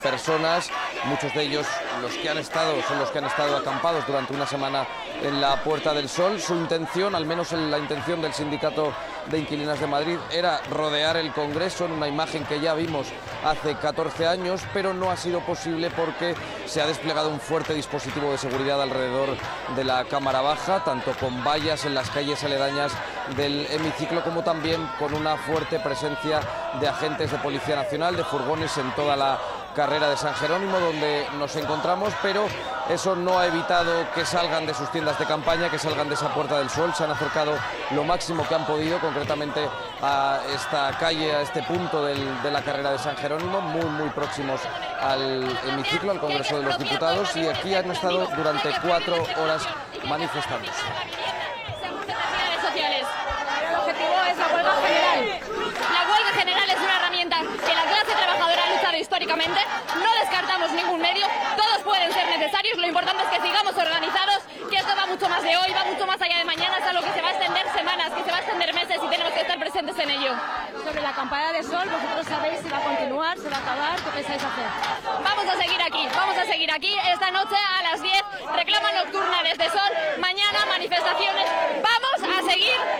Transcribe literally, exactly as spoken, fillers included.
Personas, muchos de ellos los que han estado, son los que han estado acampados durante una semana en la Puerta del Sol. Su intención, al menos en la intención del Sindicato de Inquilinas de Madrid, era rodear el Congreso en una imagen que ya vimos hace catorce años, pero no ha sido posible porque se ha desplegado un fuerte dispositivo de seguridad alrededor de la Cámara Baja, tanto con vallas en las calles aledañas del hemiciclo como también con una fuerte presencia de agentes de Policía Nacional, de furgones en toda la carrera de San Jerónimo, donde nos encontramos, pero eso no ha evitado que salgan de sus tiendas de campaña, que salgan de esa Puerta del Sol. Se han acercado lo máximo que han podido, concretamente a esta calle, a este punto del, de la carrera de San Jerónimo, muy, muy próximos al hemiciclo, al Congreso de los Diputados, y aquí han estado durante cuatro horas manifestándose. El objetivo es la huelga general. La huelga general es una herramienta que la clase trabajadora ha luchado históricamente. No descartamos ningún medio, todos pueden ser necesarios. Lo importante es que sigamos organizados, que esto va mucho más de hoy, va mucho más allá de mañana, es algo que se va a extender semanas, que se va a extender meses y tenemos que estar presentes en ello. Sobre la acampada de sol, vosotros sabéis si va a continuar, se va a acabar, ¿qué pensáis hacer? Vamos a seguir aquí, vamos a seguir aquí. Esta noche a las diez, reclama nocturna desde Sol. Mañana manifestaciones. Vamos a seguir